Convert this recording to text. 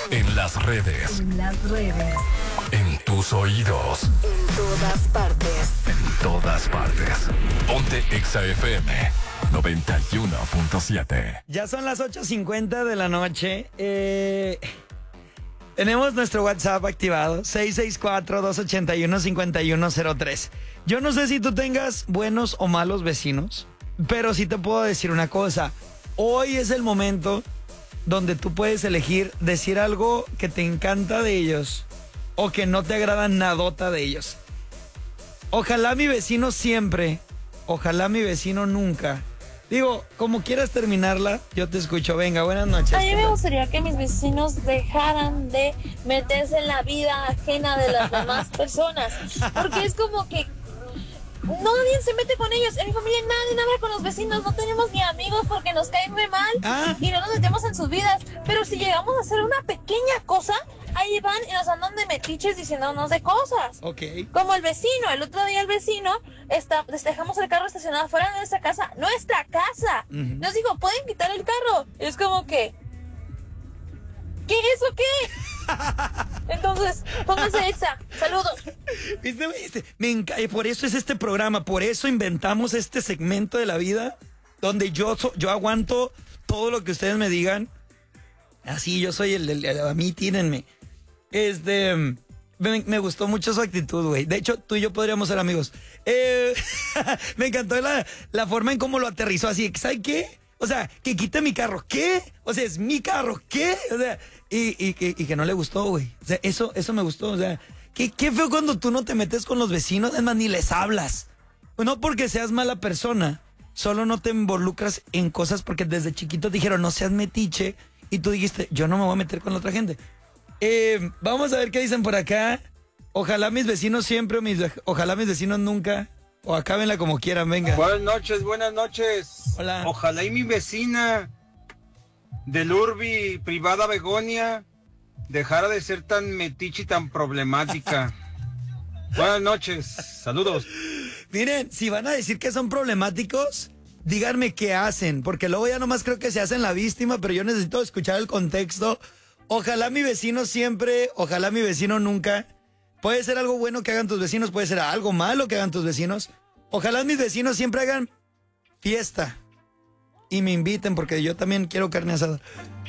En las redes. En las redes. En tus oídos. En todas partes. En todas partes. Ponte Exa FM 91.7. Ya son las 8:50 de la noche. Tenemos nuestro WhatsApp activado, 664-281-5103. Yo no sé si tú tengas buenos o malos vecinos, pero sí te puedo decir una cosa. Hoy es el momento donde tú puedes elegir decir algo que te encanta de ellos o que no te agrada nadota de ellos. Ojalá mi vecino siempre, ojalá mi vecino nunca. Digo, como quieras terminarla, yo te escucho. Venga, buenas noches. A mí me gustaría que mis vecinos dejaran de meterse en la vida ajena de las demás personas. Porque es como que nadie se mete con ellos. En mi familia nadie habla con los vecinos. No tenemos ni amigos porque nos caen muy mal y no nos metemos en sus vidas. Pero si llegamos a hacer una pequeña cosa, ahí van y nos andan de metiches diciéndonos de cosas. Ok. Como el vecino. El otro día el vecino, dejamos el carro estacionado fuera de nuestra casa. ¡Nuestra casa! Nos dijo, ¿pueden quitar el carro? Y es como que, ¿qué es o qué? Entonces, pónganse Exa. Saludos. ¿Viste? Por eso es este programa, por eso inventamos este segmento de la vida donde yo aguanto todo lo que ustedes me digan. Así, yo soy a mí tírenme. Me gustó mucho su actitud, güey. De hecho, tú y yo podríamos ser amigos. Me encantó la forma en cómo lo aterrizó así. ¿Sabes qué? O sea, que quite mi carro. ¿Qué? O sea, es mi carro. ¿Qué? O sea, y que no le gustó, güey. O sea, eso me gustó. O sea, qué feo cuando tú no te metes con los vecinos, es más, ni les hablas. No porque seas mala persona, solo no te involucras en cosas porque desde chiquito te dijeron, no seas metiche, y tú dijiste, yo no me voy a meter con la otra gente. Vamos a ver qué dicen por acá. Ojalá mis vecinos siempre, ojalá mis vecinos nunca, o acábenla como quieran, venga. Buenas noches, buenas noches. Hola. Ojalá y mi vecina del Urbi privada Begonia dejara de ser tan metiche y tan problemática. Buenas noches, saludos. Miren, si van a decir que son problemáticos, díganme qué hacen, porque luego ya nomás creo que se hacen la víctima, pero yo necesito escuchar el contexto. Ojalá mi vecino siempre, ojalá mi vecino nunca. Puede ser algo bueno que hagan tus vecinos, puede ser algo malo que hagan tus vecinos. Ojalá mis vecinos siempre hagan fiesta y me inviten porque yo también quiero carne asada.